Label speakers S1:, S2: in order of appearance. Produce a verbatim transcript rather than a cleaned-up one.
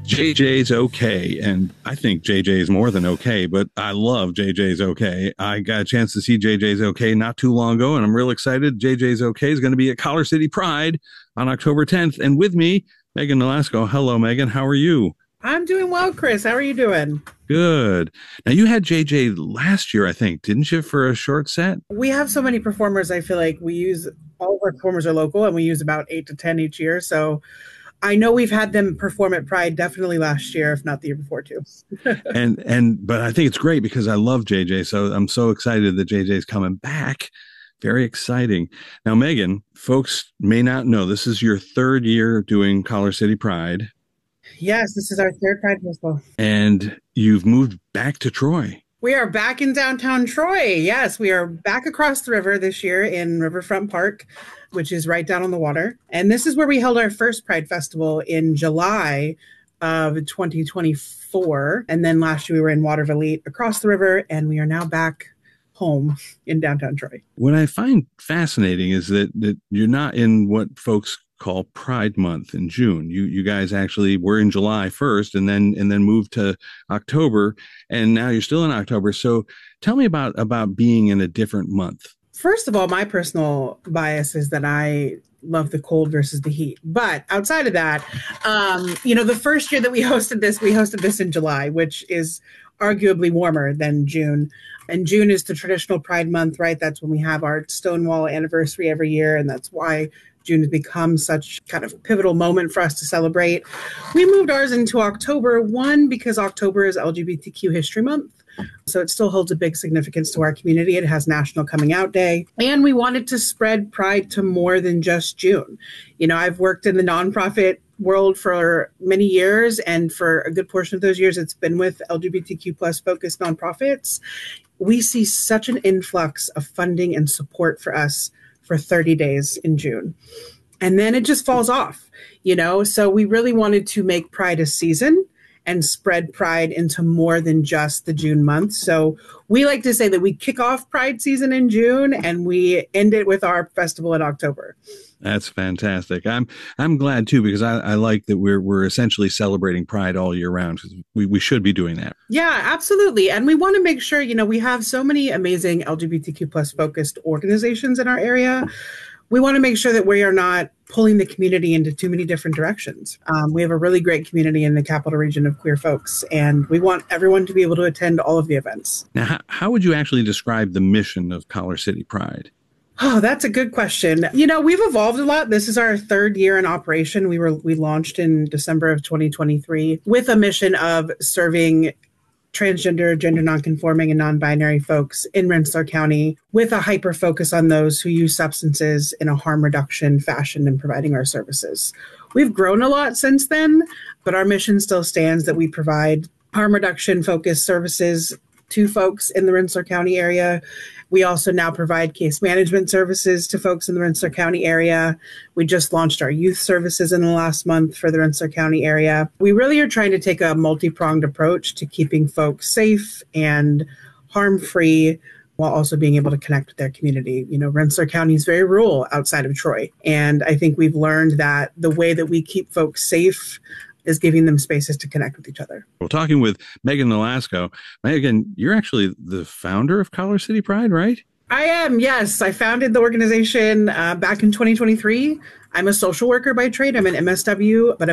S1: J J's okay, and I think J J is more than okay, but I love J J's okay. I got a chance to see J J's okay not too long ago, and I'm real excited. J J's okay is going to be at Collar City Pride on October tenth, and with me, Megan Nolasco. Hello, Megan. How are you?
S2: I'm doing well, Chris. How are you doing?
S1: Good. Now, you had J J last year, I think, didn't you, for a short set?
S2: We have so many performers. I feel like we use all of our performers are local and we use about eight to ten each year. So I know we've had them perform at Pride definitely last year, if not the year before, too.
S1: and and but I think it's great because I love J J, so I'm so excited that J J's coming back. Very exciting. Now, Megan, folks may not know this is your third year doing Collar City Pride.
S2: Yes, this is our third Pride Festival.
S1: And you've moved back to Troy.
S2: We are back in downtown Troy. Yes, we are back across the river this year in Riverfront Park, which is right down on the water. And this is where we held our first Pride Festival in July of twenty twenty-four. And then last year we were in Waterville across the river, and we are now back home in downtown Troy.
S1: What I find fascinating is that, that you're not in what folks call Pride Month in June. You you guys actually were in July first and then and then moved to October, and now you're still in October. So tell me about about being in a different month.
S2: First of all, my personal bias is that I love the cold versus the heat. But outside of that, um, you know, the first year that we hosted this, we hosted this in July, which is arguably warmer than June. And June is the traditional Pride Month, right? That's when we have our Stonewall anniversary every year. And that's why June has become such kind of pivotal moment for us to celebrate. We moved ours into October, one, because October is L G B T Q History Month. So it still holds a big significance to our community. It has National Coming Out Day. And we wanted to spread Pride to more than just June. You know, I've worked in the nonprofit world for many years, and for a good portion of those years, it's been with L G B T Q plus focused nonprofits. We see such an influx of funding and support for us for thirty days in June. And then it just falls off, you know? So we really wanted to make Pride a season and spread Pride into more than just the June month. So we like to say that we kick off Pride season in June and we end it with our festival in October.
S1: That's fantastic. I'm I'm glad too, because I, I like that we're we're essentially celebrating Pride all year round, because we, we should be doing that.
S2: Yeah, absolutely. And we want to make sure, you know, we have so many amazing L G B T Q plus focused organizations in our area. We want to make sure that we are not pulling the community into too many different directions. Um, we have a really great community in the capital region of queer folks, and we want everyone to be able to attend all of the events.
S1: Now, how, how would you actually describe the mission of Collar City Pride?
S2: Oh, that's a good question. You know, we've evolved a lot. This is our third year in operation. We were we launched in December of twenty twenty-three with a mission of serving transgender, gender nonconforming, and non-binary folks in Rensselaer County, with a hyper focus on those who use substances in a harm reduction fashion and providing our services. We've grown a lot since then, but our mission still stands that we provide harm reduction focused services to folks in the Rensselaer County area. We also now provide case management services to folks in the Rensselaer County area. We just launched our youth services in the last month for the Rensselaer County area. We really are trying to take a multi-pronged approach to keeping folks safe and harm-free while also being able to connect with their community. You know, Rensselaer County is very rural outside of Troy. And I think we've learned that the way that we keep folks safe is giving them spaces to connect with each other.
S1: We're talking with Megan Nolasco. Megan, you're actually the founder of Collar City Pride, right?
S2: I am, yes. I founded the organization uh, back in twenty twenty-three. I'm a social worker by trade. I'm an M S W, but